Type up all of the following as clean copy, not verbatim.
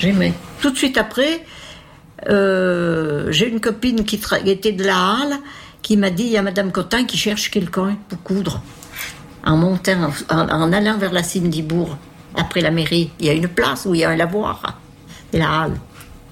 J'aimais. Tout de suite après, j'ai une copine qui était de la Halle qui m'a dit, il y a Madame Cotin qui cherche quelqu'un pour coudre. En montant, en allant vers la cime d'Ibourg, après la mairie, il y a une place où il y a un lavoir, c'est la Halle.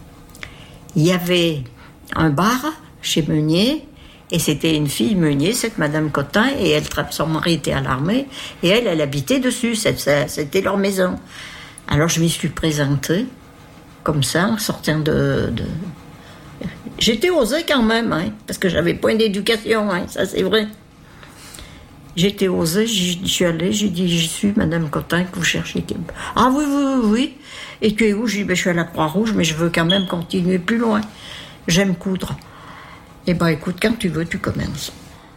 Il y avait un bar chez Meunier, et c'était une fille Meunier, cette Madame Cotin, et son mari était à l'armée, et elle habitait dessus, c'était leur maison. Alors je m'y suis présentée, comme ça, en sortant de... J'étais osée quand même, hein, parce que j'avais point d'éducation, hein, ça c'est vrai. J'étais osée, j'y suis allée, j'ai dit, j'y suis, Madame Cotin, que vous cherchez. Ah oui. Et tu es où? J'ai dit, je suis à la Croix-Rouge, mais je veux quand même continuer plus loin. J'aime coudre. Eh bien, écoute, quand tu veux, tu commences.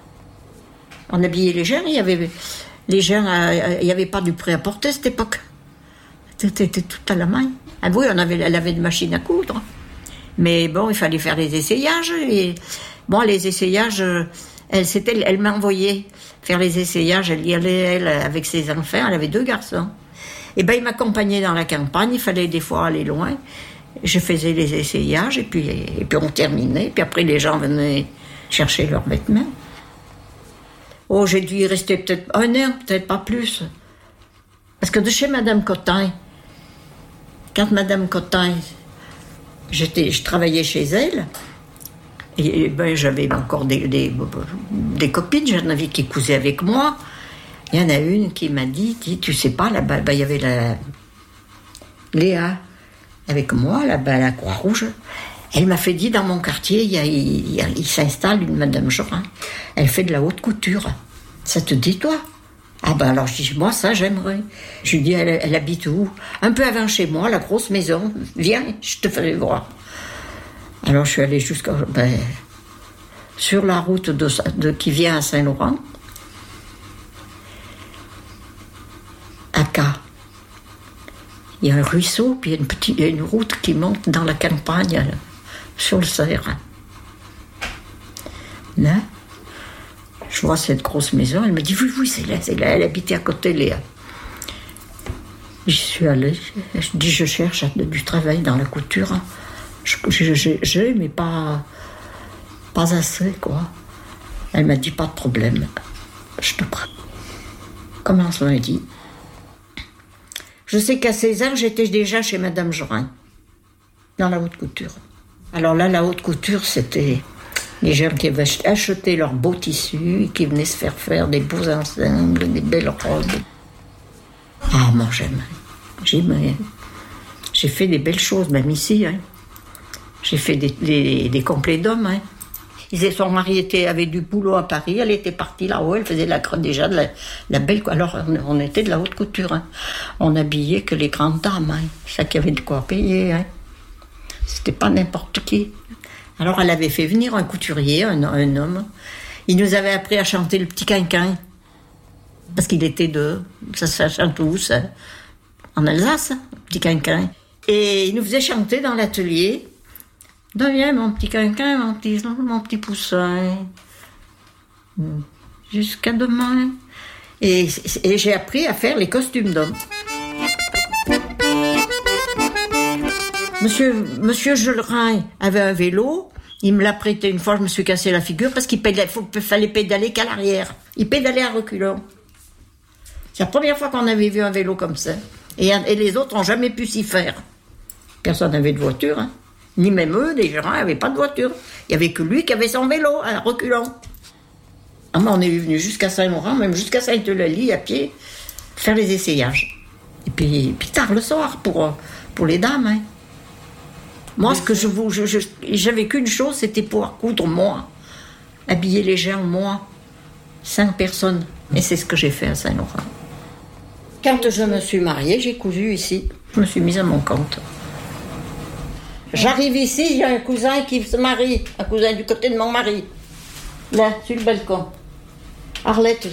On habillait les gens, il y avait pas du prêt-à-porter à cette époque. C'était tout à la main. Ah oui, elle avait des machines à coudre. Mais bon, il fallait faire les essayages. Et bon, les essayages, elle m'a envoyé faire les essayages. Elle y allait, elle, avec ses enfants. Elle avait 2 garçons. Et ben, ils m'accompagnaient dans la campagne. Il fallait des fois aller loin. Je faisais les essayages et puis on terminait. Puis après, les gens venaient chercher leurs vêtements. Oh, j'ai dû y rester peut-être 1 an, peut-être pas plus. Parce que de chez Madame Cotin, quand Madame Cotin, je travaillais chez elle, et ben, j'avais encore des copines, j'en avais qui cousaient avec moi. Il y en a une qui m'a dit, tu sais pas, là-bas, il y avait la Léa avec moi, là-bas à la Croix-Rouge. Elle m'a fait dire, dans mon quartier, il s'installe une Madame Jorin. Elle fait de la haute couture. Ça te dit, toi? Ah ben alors je dis, moi ça j'aimerais. Je lui dis, elle habite où? Un peu avant chez moi, la grosse maison. Viens, je te ferai voir. Alors je suis allée sur la route qui vient à Saint-Laurent, à Cas. Il y a un ruisseau, puis il y a une route qui monte dans la campagne, sur le Cerf. Là, je vois cette grosse maison, elle me dit, oui, c'est là, elle habitait à côté, Léa. J'y suis allée, je dis, je cherche du travail dans la couture. J'ai, mais pas assez, quoi. Elle m'a dit, pas de problème, je te prends. Commence lundi. Je sais qu'à 16 ans, j'étais déjà chez Madame Jorin, dans la haute couture. Alors là, la haute couture, c'était les gens qui avaient acheté leurs beaux tissus et qui venaient se faire des beaux ensembles, des belles robes. Ah, moi, j'aimais. J'ai fait des belles choses, même ici. Hein. J'ai fait des complets d'hommes. Hein. Son mari avait du boulot à Paris, elle était partie là-haut, elle faisait déjà de la belle... Alors, on était de la haute couture. Hein. On habillait que les grandes dames, hein. Ça qui avait de quoi payer. Hein. C'était pas n'importe qui. Alors, elle avait fait venir un couturier, un homme. Il nous avait appris à chanter le petit quinquin. Parce qu'il était ça chante où, ça? En Alsace, le petit quinquin. Et il nous faisait chanter dans l'atelier. Viens, mon petit quinquin, mon petit poussin. Jusqu'à demain. Et j'ai appris à faire les costumes d'hommes. Monsieur Jorin avait un vélo. Il me l'a prêté une fois, je me suis cassé la figure parce qu'il fallait pédaler qu'à l'arrière. Il pédalait à reculons. C'est la première fois qu'on avait vu un vélo comme ça. Et les autres n'ont jamais pu s'y faire. Personne n'avait de voiture, hein. Ni même eux, les gens n'avaient pas de voiture. Il n'y avait que lui qui avait son vélo à reculons. On est venu jusqu'à Saint-Laurent, même jusqu'à Sainte-Eulalie à pied, faire les essayages. Et puis tard le soir pour les dames. Hein. Moi, j'avais qu'une chose, c'était pouvoir coudre moi, habiller les gens moi, 5 personnes. Et c'est ce que j'ai fait à Saint-Laurent. Quand je me suis mariée, j'ai cousu ici. Je me suis mise à mon compte. J'arrive ici, j'ai un cousin qui se marie, un cousin du côté de mon mari, là, sur le balcon. Arlette,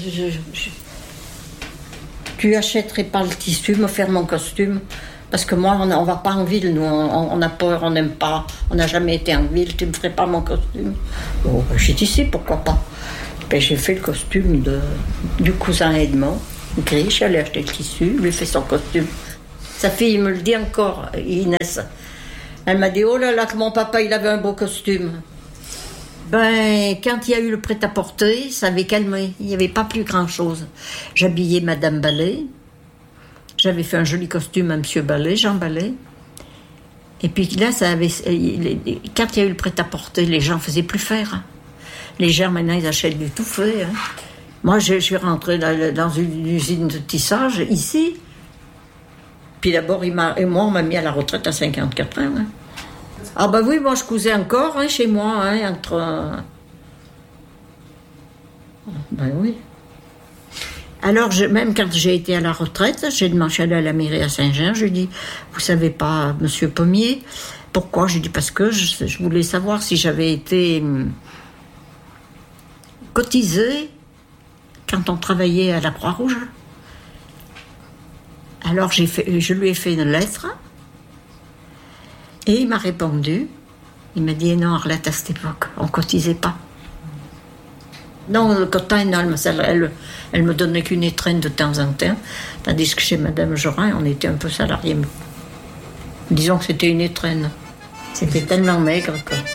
tu achèterais pas le tissu, me faire mon costume, parce que moi, on va pas en ville, nous, on a peur, on n'aime pas, on n'a jamais été en ville, tu me ferais pas mon costume. Bon, j'ai dit si, pourquoi pas. Ben, j'ai fait le costume du cousin Edmond, gris, j'allais acheter le tissu, lui fait son costume. Sa fille me le dit encore, Inès. Elle m'a dit, oh là là, que mon papa, il avait un beau costume. Ben, quand il y a eu le prêt-à-porter, ça avait calmé. Il n'y avait pas plus grand-chose. J'habillais Madame Ballet. J'avais fait un joli costume à Monsieur Ballet, Jean Ballet. Et puis là, quand il y a eu le prêt-à-porter, les gens ne faisaient plus faire. Les gens, maintenant, ils achètent du tout fait. Hein. Moi, je suis rentrée dans une usine de tissage, ici. Puis d'abord, on m'a mis à la retraite à 54 ans. Hein. Ah ben oui, moi, je cousais encore hein, chez moi, hein, Ben oui. Alors, même quand j'ai été à la retraite, je suis allée à la mairie à Saint-Jean, je lui ai dit, vous savez pas, monsieur Pommier, pourquoi? J'ai dit, parce que je voulais savoir si j'avais été cotisée quand on travaillait à la Croix-Rouge. Alors, je lui ai fait une lettre, et il m'a répondu, il m'a dit, non, Arlette, à cette époque, on cotisait pas. Non, le cotin, non, elle me donnait qu'une étrenne de temps en temps, tandis que chez Madame Jorin, on était un peu salariés. Disons que c'était une étrenne. C'était tellement maigre, quoi.